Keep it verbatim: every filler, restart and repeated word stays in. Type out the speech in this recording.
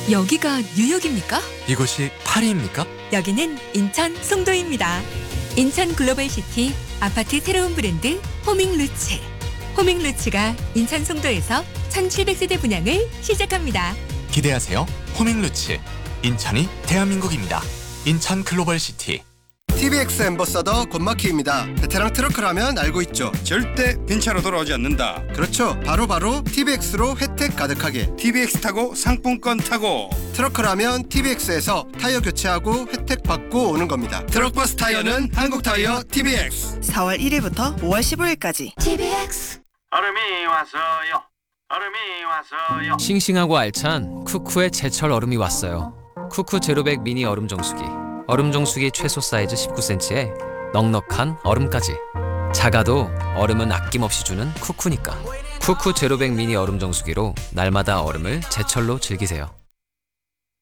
여기가 뉴욕입니까? 이곳이 파리입니까? 여기는 인천 송도입니다. 인천 글로벌시티 아파트 새로운 브랜드 호밍루츠. 호밍루츠가 인천 송도에서 천칠백 세대 분양을 시작합니다. 기대하세요. 호밍루츠. 인천이 대한민국입니다. 인천 글로벌시티. 티비엑스 앰버서더 권마키입니다. 베테랑 트러커라면 알고 있죠. 절대 빈차로 돌아오지 않는다. 그렇죠. 바로바로 티비엑스로 혜택 가득하게. 티비엑스 타고 상품권 타고. 트러커라면 티비엑스에서 타이어 교체하고 혜택 받고 오는 겁니다. 트럭버스 타이어는 한국타이어 티비엑스. 사월 일일부터 오월 십오일까지. 티비엑스. 얼음이 왔어요. 얼음이 왔어요. 싱싱하고 알찬 쿠쿠의 제철 얼음이 왔어요. 쿠쿠 제로백 미니 얼음 정수기. 얼음 정수기 최소 사이즈 십구 센티미터에 넉넉한 얼음까지. 작아도 얼음은 아낌없이 주는 쿠쿠니까. 쿠쿠 제로백 미니 얼음 정수기로 날마다 얼음을 제철로 즐기세요.